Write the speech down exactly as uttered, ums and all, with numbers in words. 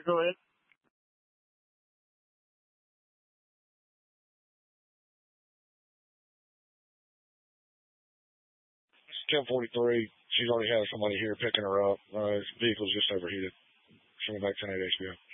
go ahead. ten forty-three. She's already had somebody here picking her up. Uh, his vehicle's just overheated. She'll go back ten eight H B O.